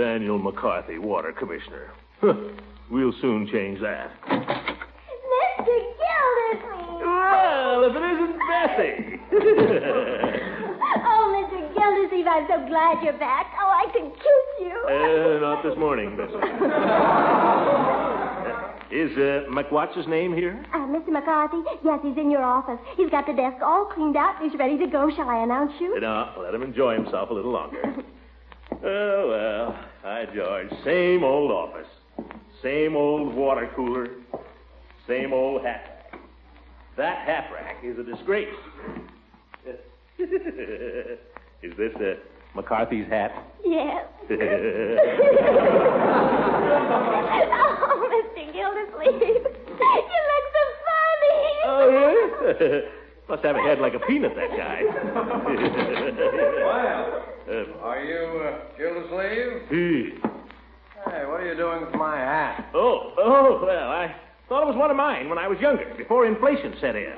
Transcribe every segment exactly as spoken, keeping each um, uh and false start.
Daniel McCarthy, water commissioner. We'll soon change that. Mister Gildersleeve! Well, if it isn't Bessie. Oh, Mister Gildersleeve, I'm so glad you're back. Oh, I could kiss you. Uh, not this morning, Bessie. Is uh, McWhat's name here? Uh, Mister McCarthy, yes, he's in your office. He's got the desk all cleaned out and he's ready to go. Shall I announce you? No, let him enjoy himself a little longer. Oh, well. Hi, George. Same old office. Same old water cooler. Same old hat rack. That hat rack is a disgrace. Is this uh, McCarthy's hat? Yes. Oh, Mister Gildersleeve, you look so funny. Oh, really? Must have a head like a peanut, that guy. Well, uh, are you uh, Gildersleeve? Hey. Hey, what are you doing with my hat? Oh, oh, well, I thought it was one of mine when I was younger, before inflation set in.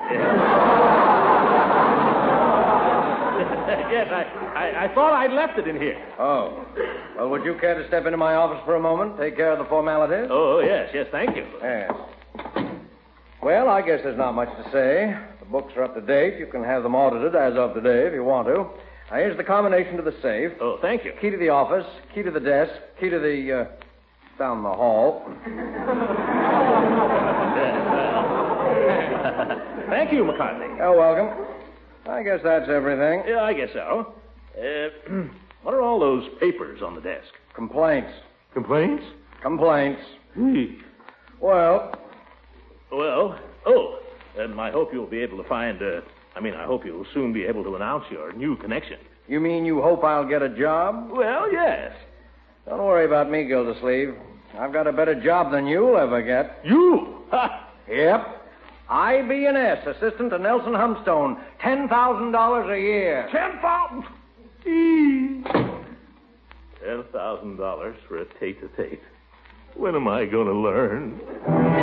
Yes, I, I, I thought I'd left it in here. Oh. Well, would you care to step into my office for a moment? Take care of the formalities? Oh, yes, yes, thank you. Yes. Well, I guess there's not much to say. The books are up to date. You can have them audited as of today if you want to. Now, here's the combination to the safe. Oh, thank you. Key to the office, key to the desk, key to the, uh, down the hall. Thank you, McCarthy. You're welcome. I guess that's everything. Yeah, I guess so. Uh, what are all those papers on the desk? Complaints. Complaints? Complaints. Hmm. Well, Well, oh, and I hope you'll be able to find, uh, I mean, I hope you'll soon be able to announce your new connection. you mean you hope I'll get a job? Well, yes. Don't worry about me, Gildersleeve. I've got a better job than you'll ever get. You? Ha! Yep. I B and S, assistant to Nelson Humstone. ten thousand dollars a year. Ten thousand. Ten thousand dollars for a tete-a-tete. When am I going to learn?